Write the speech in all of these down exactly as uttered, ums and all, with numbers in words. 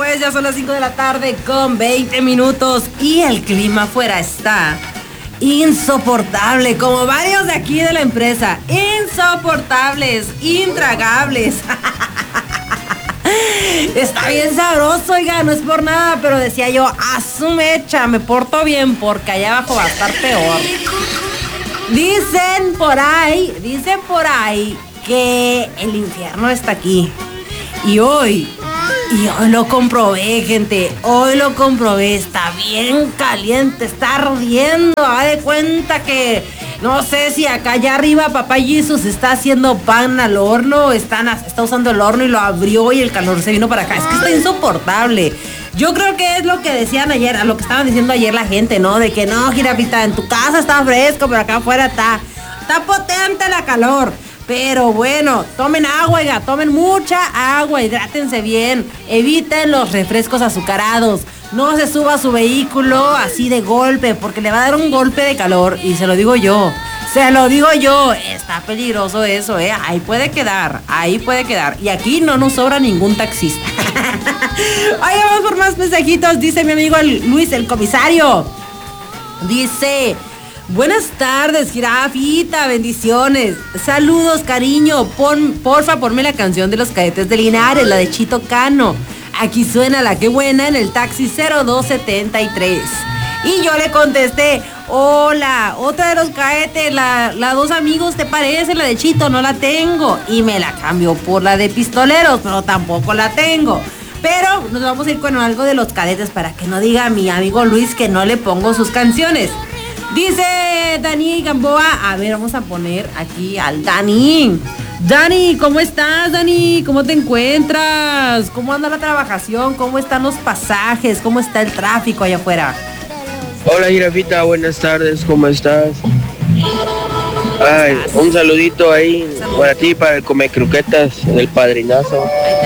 sabes, ya son las cinco de la tarde con veinte minutos y el clima afuera está insoportable, como varios de aquí de la empresa. Insoportables, intragables. Está bien sabroso, oiga, no es por nada, pero decía yo, a su mecha, me porto bien porque allá abajo va a estar peor. Dicen por ahí, dicen por ahí que el infierno está aquí. Y hoy, y hoy lo comprobé, gente, hoy lo comprobé, está bien caliente, está ardiendo, haz de cuenta que, no sé si acá allá arriba Papá Jesús está haciendo pan al horno, están, está usando el horno y lo abrió y el calor se vino para acá, es que está insoportable. Yo creo que es lo que decían ayer, a lo que estaban diciendo ayer la gente, ¿no? De que no, Jirafita, en tu casa está fresco, pero acá afuera está, está potente la calor. Pero bueno, tomen agua, oiga, tomen mucha agua, hidrátense bien, eviten los refrescos azucarados, no se suba a su vehículo así de golpe, porque le va a dar un golpe de calor, y se lo digo yo, se lo digo yo, está peligroso eso, eh, ahí puede quedar, ahí puede quedar, y aquí no nos sobra ningún taxista. Oye, vamos por más mensajitos, dice mi amigo el Luis, el comisario, dice... Buenas tardes, Jirafita, bendiciones. Saludos, cariño. Pon, porfa, ponme la canción de los Cadetes de Linares, la de Chito Cano. Aquí suena la que buena en el taxi cero dos setenta y tres. Y yo le contesté, hola, otra de los Cadetes, la, la dos amigos, ¿te parece? La de Chito, no la tengo. Y me la cambió por la de Pistoleros, pero tampoco la tengo. Pero nos vamos a ir con algo de los Cadetes para que no diga mi amigo Luis que no le pongo sus canciones. Dice Dani Gamboa, a ver, vamos a poner aquí al Dani. Dani, ¿cómo estás, Dani? ¿Cómo te encuentras? ¿Cómo anda la trabajación? ¿Cómo están los pasajes? ¿Cómo está el tráfico allá afuera? Hola, Jirafita, buenas tardes, ¿cómo estás? Ay, un saludito ahí para ti, para el Come Croquetas del Padrinazo.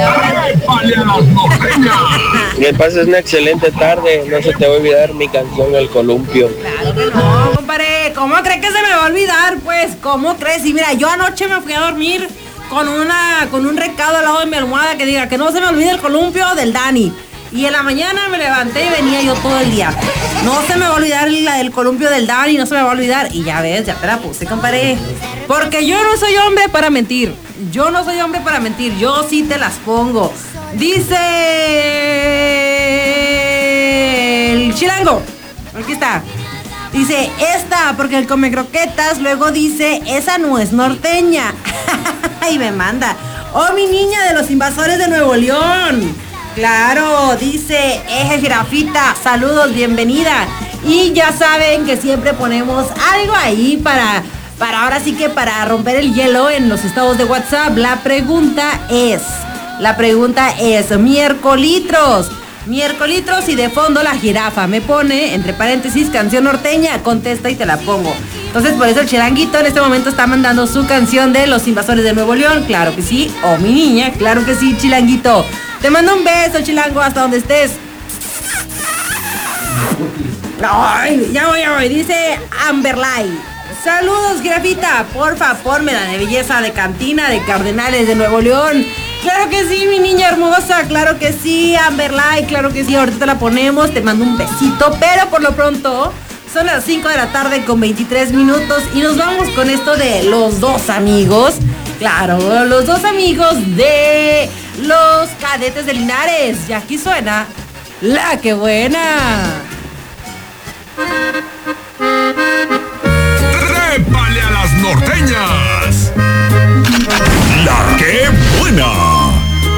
Que pases una excelente tarde, no se te va a olvidar mi canción El Columpio. Claro que no, compadre, ¿cómo crees que se me va a olvidar? Pues, ¿cómo crees? Y mira, yo anoche me fui a dormir con una con un recado al lado de mi almohada que diga que no se me olvide El Columpio del Dani. Y en la mañana me levanté y venía yo todo el día. No se me va a olvidar la del Columpio del Dani, no se me va a olvidar. Y ya ves, ya te la puse, compadre. Porque yo no soy hombre para mentir. Yo no soy hombre para mentir. Yo sí te las pongo. Dice el Chilango. Aquí está. Dice, esta, porque el Come Croquetas luego dice, esa no es norteña. Y me manda. Oh, mi niña de los invasores de Nuevo León. Claro, dice Eje Jirafita, saludos, bienvenida. Y ya saben que siempre ponemos algo ahí para, para ahora sí que para romper el hielo en los estados de WhatsApp. La pregunta es, la pregunta es, miércolitros, miércolitros y de fondo la jirafa. Me pone, entre paréntesis, canción norteña, contesta y te la pongo. Entonces por eso el Chilanguito en este momento está mandando su canción de Los Invasores de Nuevo León. Claro que sí, oh mi niña, claro que sí, Chilanguito. Te mando un beso, Chilango, hasta donde estés. Ay, ya voy, ya voy. Dice Amberlay. Saludos, Jirafita. Porfa, pórmela de belleza de cantina de Cardenales de Nuevo León. Claro que sí, mi niña hermosa. Claro que sí, Amberlay. Claro que sí, ahorita la ponemos. Te mando un besito. Pero por lo pronto, son las cinco de la tarde con veintitrés minutos. Y nos vamos con esto de los dos amigos. Claro, los dos amigos de los Cadetes de Linares. Y aquí suena La Que Buena. ¡Trépale a las norteñas! ¡La Que Buena!